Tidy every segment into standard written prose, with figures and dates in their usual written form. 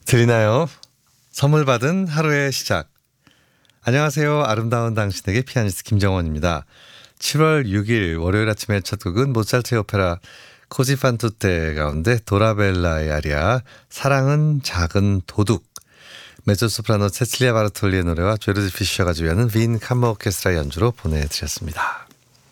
들리나요? 선물 받은 하루의 시작. 안녕하세요. 아름다운 당신에게 피아니스트 김정원입니다. 7월 6일 월요일 아침의 첫 곡은 모차르트의 오페라 코지 fan tutte 가운데 도라벨라의 아리아 사랑은 작은 도둑, 메조소프라노 세칠리아 바르톨리의 노래와 조르지 피셔가 지휘하는 빈 카머 오케스트라 연주로 보내드렸습니다.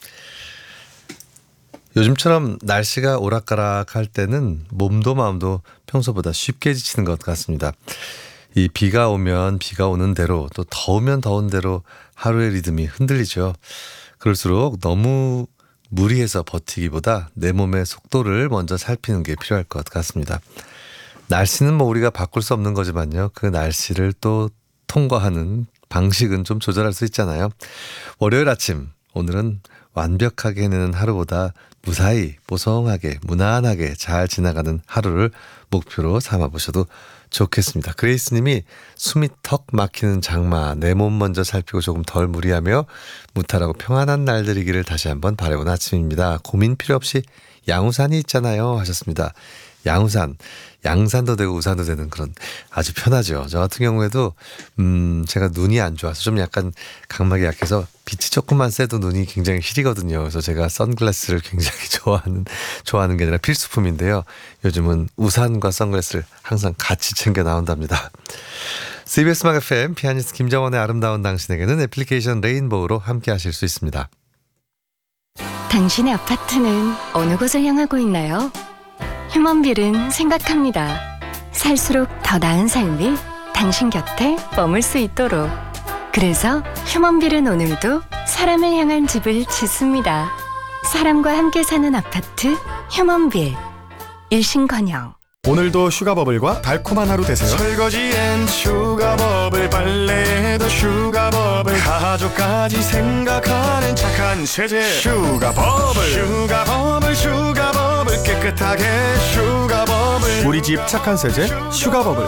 요즘처럼 날씨가 오락가락할 때는 몸도 마음도 평소보다 쉽게 지치는 것 같습니다. 이 비가 오면 비가 오는 대로, 또 더우면 더운 대로 하루의 리듬이 흔들리죠. 그럴수록 너무 무리해서 버티기보다 내 몸의 속도를 먼저 살피는 게 필요할 것 같습니다. 날씨는 뭐 우리가 바꿀 수 없는 거지만요, 그 날씨를 또 통과하는 방식은 좀 조절할 수 있잖아요. 월요일 아침, 오늘은 완벽하게 해내는 하루보다 무사히 보송하게 무난하게 잘 지나가는 하루를 목표로 삼아보셔도 좋겠습니다. 그레이스님이 숨이 턱 막히는 장마, 내 몸 먼저 살피고 조금 덜 무리하며 무탈하고 평안한 날들이기를 다시 한번 바라본 아침입니다. 고민 필요 없이 양우산이 있잖아요 하셨습니다. 양우산, 양산도 되고 우산도 되는 그런, 아주 편하죠. 저 같은 경우에도 제가 눈이 안 좋아서 좀 약간 각막이 약해서 빛이 조금만 쐬도 눈이 굉장히 시리거든요. 그래서 제가 선글라스를 굉장히 좋아하는 게 아니라 필수품인데요. 요즘은 우산과 선글라스를 항상 같이 챙겨 나온답니다. CBS 음악 FM 피아니스트 김정원의 아름다운 당신에게는 애플리케이션 레인보우로 함께 하실 수 있습니다. 당신의 아파트는 어느 곳을 향하고 있나요? 휴먼빌은 생각합니다. 살수록 더 나은 삶이 당신 곁에 머물 수 있도록. 그래서 휴먼빌은 오늘도 사람을 향한 집을 짓습니다. 사람과 함께 사는 아파트 휴먼빌. 일신건영. 오늘도 슈가버블과 달콤한 하루 되세요. 설거지엔 슈가버블, 빨래에도 슈가버블, 가족까지 생각하는 착한 세제 슈가버블, 슈가버블 깨끗하게 슈가버블, 우리 집 착한 세제 슈가버블.